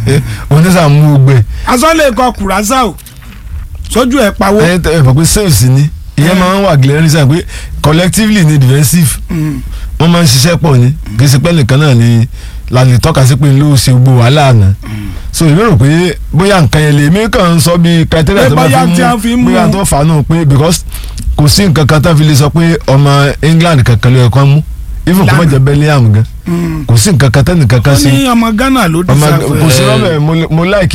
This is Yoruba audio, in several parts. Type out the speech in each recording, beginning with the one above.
onísà mú gbẹ. asọ́lé kọ Curaçao sójú ẹ̀ pawó. ẹ fọ pé saves ni ìyẹn máa ń wà glaring sáà pé collectively ni defensive wọ́n máa ń ṣiṣẹ́ pọ̀ ni kì í ṣe pé nìkan náà ni la lè tọ́ka sí pé ló ṣe gbogbo wàhálà àná so èmi rò pé bóyá nǹkan yẹn lè mí kàn ń sọ bí criteria tó bá fi mú bóyá tó fà á nù pé because kò sí nǹkan kan tó fi lè sọ pé ọmọ England kankan ló yẹ kó mú even kò má jẹ Bellingham gan kò sí nǹkan kan tẹ́nì kankan sí. ó ní ọmọ Ghana ló dé sáfẹ́. kò sí rọ́bẹ̀ mo láìkí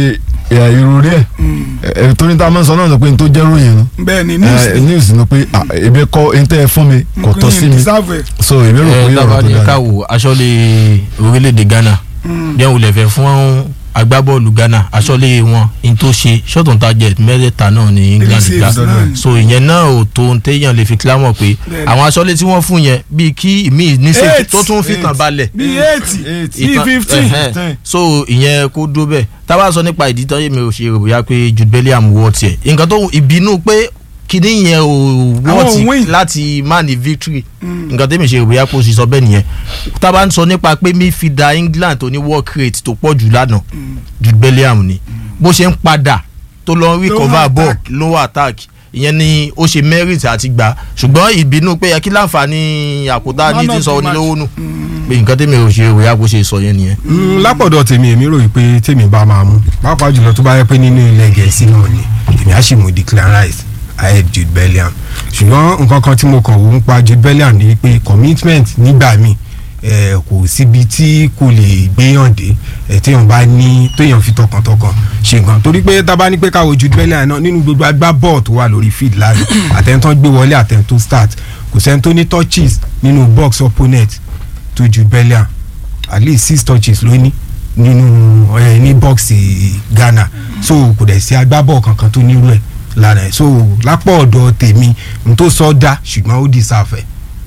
ìròrí ẹ̀ torí tá a máa ń sọ náà pé n tó jẹ́ ròyìn nu. bẹ́ẹ̀ni news ni pé ebi kọ́ n tẹ́ ẹ fún mi kò tọ́ sí mi so èmi rò pé ọ̀rọ̀ tó dáa. dábàá ní káwọ aṣọ́lé orílẹ̀-èdè Ghana díẹ̀ wò lè fẹ́ fún agbábọ́ọ̀lù Ghana aṣọ́lé wọn in tó ṣe short on target mẹ́tẹ̀ẹ̀ta náà ní England gbà so ìyẹn náà ò tó ń téèyàn lè fi kílámọ̀ pé àwọn aṣọ́lé tí wọ́n fún yẹn bíi kí ìmí níṣẹ́ tó tún fi tàn balẹ̀ bíi 80 bíi 15 so ìyẹn kó dó bẹ́ẹ̀ tá a bá sọ nípa ìdí tó yẹ mi ò ṣe rò bóyá pé Jude Bellingham wọ́ tiẹ̀ nǹkan tó ìbínú pé kìnìún yẹn ò wọ́ọ̀tì láti má ní victory nǹkan tẹ́mi ṣe ìwé àpò sì sọ bẹ́ẹ̀ nìyẹn tá a bá ń sọ nípa pé midfielder England tó ní work rate tó pọ̀ jù lánàá Jude Bellingham ni bó ṣe ń padà tó lọ recover ball lower attack ìyẹn ni ó ṣe merit àti gbà ṣùgbọ́n ìbínú pé kí láǹfààní àkótá ní ti sọ onílówó nù pé nǹkan tẹ́mi ò ṣe ìwé àpò ṣe sọ yẹn nìyẹn. lápọ̀dọ̀ tèmi èmi rò pé tèmi bá máa mú pàápàá jùlọ tó bá yẹ pé nínú ilẹ̀ Gẹ̀ẹ́sì náà ni èmi á sì mú Declan Rice ahead Jude Bellingham ṣùgbọ́n nǹkan kan tí mo kàn wò ń pa Jude Bellingham ni pé commitment nígbà míì kò síbi tí kò lè gbéyàn dé téèyàn bá ní téèyàn fi tọkàntọkàn ṣe nǹkan torí pé tá a bá ní pé káwọ Jude Bellingham náà nínú gbogbo agbábọ́ọ̀ tó wà lórí field láàrin àtẹ̀ntàn gbé wọlé àtẹ̀ntàn start kò sẹ́ni tó ní touches nínú box opponent tó Jude Bellingham at least 6 touches ló ní nínú ní box Ghana so kò dẹ̀ sí agbábọ́ọ̀ kankan tó nírú ẹ̀ lára ẹ̀ so lápò ọ̀dọ̀ tèmi n tó sọ dá ṣùgbọ́n ó deserve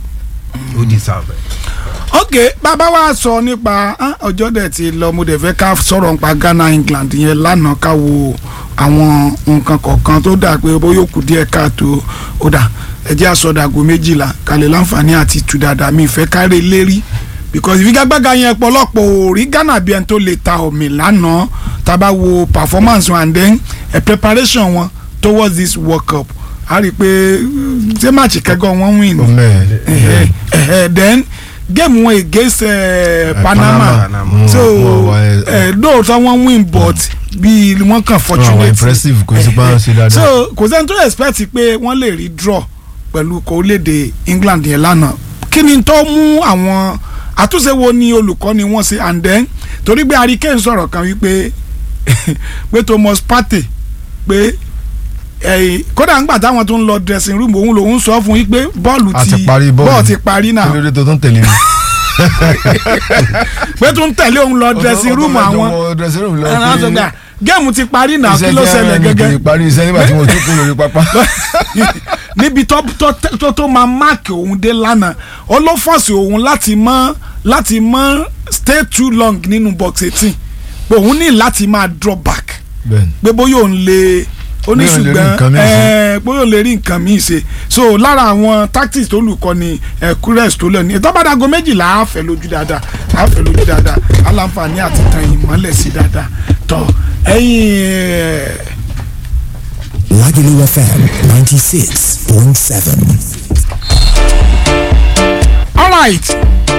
ok bàbá wa sọ nípa ọjọ́ dẹ̀ ti lọ mo dẹ̀ fẹ́ ká sọ̀rọ̀ nípa Ghana England yẹn lánàá ká wo àwọn nǹkan kọ̀ọ̀kan tó dà pé bóyá ó kù díẹ̀ káàtó ó dà ẹ jẹ́ àsọdàgò 12 kalẹ̀ láǹfààní àti tù dáadáa mi ìfẹ́ kárẹ̀ lérí because ìfigagbága yẹn pọ̀lọpọ̀ ò rí Ghana bí ẹni tó lè ta omi lánàá tá bá wo performance wọn and then preparation wọn towards this World Cup a rí i pé ṣé match kẹ́gọ́ wọn win then game wọn against Panama so lóòótọ́ wọ́n win but bí wọ́n kàn fortunate so kò sẹ́ni tó expect pé wọ́n lè rí draw pẹ̀lú orílẹ̀-èdè England yẹn lánàá kí ni tó mú àwọn àtúnṣe wo ni olùkọ́ni wọ́n ṣe and then torí pé Harry Kane sọ̀rọ̀ kan wípé pé Thomas Partey pé kódà ńgbà táwọn tó ń lọ dressing room òun lòun sọ fún yín pé bọ́ọ̀lù ti parí náà kí ló dé tó tún tẹ̀lé mi. pé tó ń tẹ̀lé òun lọ dressing room àwọn ẹ̀rọ sọ̀gbà géèmù ti parí náà kí ló ṣẹlẹ̀ gẹ́gẹ́. ìparí iṣẹ́ nígbà tí mo tún kú lórí pápá. níbi tó máa máàkì òun dé lánàá ó ló fọ́ọ̀sì òun láti mọ́ stay too long nínú box 18 pé òun ní láti máa drop back pé bóyá òun lè oníṣùgbọ́n bóyá lè rí nǹkan míì ṣe so lára àwọn tactics tó lù kọ́ ni kúrẹ́sì tó lọ ní ìtọ́bàdàgọ́ 12 àáfẹ́ lójú dáadáa aláǹfààní àti tan ìmọ́lẹ̀ sí dáadáa tọ́ ẹ̀yìn. Lagelu FM 96.7. all right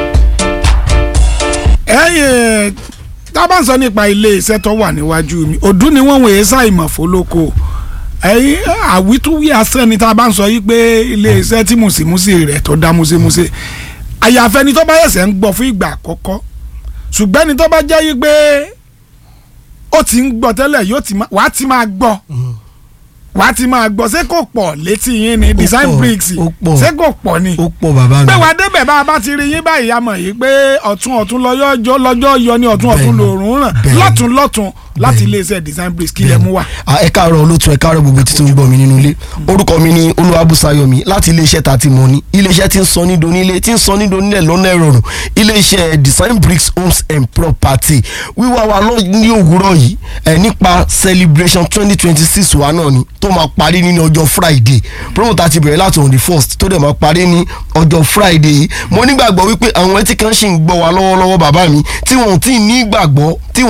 ẹ̀yìn tábà ń sọ nípa ilé iṣẹ́ tó wà níwájú mi òdú ni wọ́n wòye ṣàìmọ̀ fólókò ẹ̀yìn àwítúwí asẹ́ ni tábà ń sọ yìí pé ilé iṣẹ́ tí mùsìmùsì rẹ̀ tó dá múṣemúṣe àyàfẹ́ ni tó bá yẹ̀sẹ̀ ń gbọ́ fún ìgbà àkọ́kọ́ ṣùgbọ́n ni tó bá jẹ́ yìí pé ó ti ń gbọ́ tẹ́lẹ̀ wàá ti máa gbọ́ ṣé kò pọ̀ létí yín ni design bricks ṣé kò pọ̀ ni ó pọ̀ bàbá mi. pé wàá débẹ̀ bá a bá ti rí yín báyìí a mọ̀ yìí pé ọ̀tún lọ́jọ́ yọ ní ọ̀tún lòórùn ràn lọ́tún láti iléeṣẹ́ design bricks kí lè mú wa. ẹ káàárọ̀ olótú ẹ káàárọ̀ gbogbo títí ń gbọ́ mi nínú ilé orúkọ mi ni Olúwabùsáyọ̀mí láti iléeṣẹ́ ta ti mọ̀ ní iléeṣẹ́ tí ń sọ ní donílé tí ń sọ ní donílẹ̀ lọ́nà ìrọ̀rùn iléeṣẹ́ design bricks homes and property wíwá wa ní òwúrọ̀ yìí nípa celebration 2026 wa náà ni tó máa parí ní ọjọ́ Friday promo ta ti bẹ̀rẹ̀ láti on the 1st tó dẹ̀ máa parí ní ọjọ́ Friday yìí mo nígbàgbọ́ wípé àwọn ẹtí kan ṣì ń gbọ́ wa lọ́wọ́lọ́wọ́ bàbá mi tí wọ́n ti ní ìgbàgbọ́ tí